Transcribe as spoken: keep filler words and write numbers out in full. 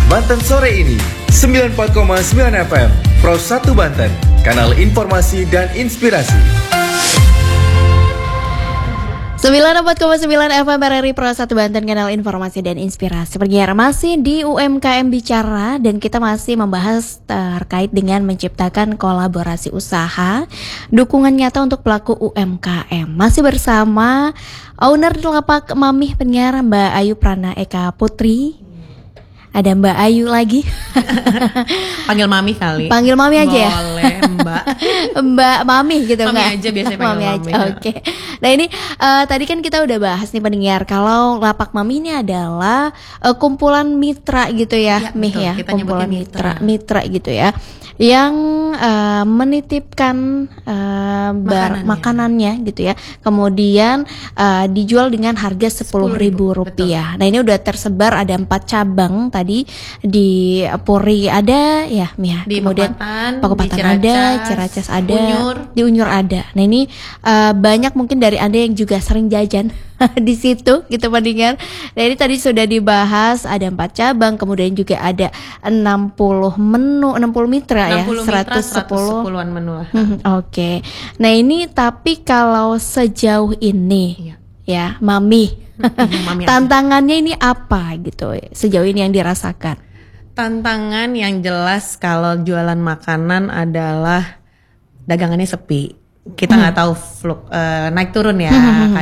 Banten sore ini sembilan puluh empat koma sembilan F M Pro satu Banten, kanal informasi dan inspirasi. sembilan puluh empat koma sembilan F M R R I Pro satu Banten, kanal informasi dan inspirasi. Penyiar masih di U M K M Bicara dan kita masih membahas terkait dengan menciptakan kolaborasi usaha, dukungan nyata untuk pelaku U M K M. Masih bersama owner lapak Mamih penyiar Mbak Ayu Prana Eka Putri. Ada Mbak Ayu lagi. Panggil Mami kali. Panggil Mami aja ya. Boleh, Mbak. Mbak Mami gitu Mami enggak? aja biasanya panggil Mami Mami. aja. Oke. Okay. Nah, ini uh, tadi kan kita udah bahas nih pendengar kalau lapak Mami ini adalah uh, kumpulan mitra gitu ya, ya Mih betul, ya. Kita kumpulan mitra. mitra, mitra gitu ya. Yang uh, menitipkan uh, bar, makanannya. makanannya gitu ya. Kemudian uh, dijual dengan harga sepuluh ribu rupiah. Nah, ini udah tersebar ada empat cabang tadi di Puri ada ya, Mia. Di Kemudian Pakopatan, Pakopatan ada, Ciracas ada, Unyur. di Unyur ada. Nah, ini uh, banyak mungkin dari Anda yang juga sering jajan di situ gitu pendengar. Nah, ini tadi sudah dibahas ada empat cabang, kemudian juga ada enam puluh menu, enam puluh mitra ya, seratus sepuluhan menu lah. Hmm, Oke. Okay. Nah, ini tapi kalau sejauh ini Iya. ya, Mami, Iya, Mami aja. tantangannya ini apa gitu sejauh ini yang dirasakan? Tantangan yang jelas kalau jualan makanan adalah dagangannya sepi. Kita nggak hmm. tahu fluk, uh, naik turun ya.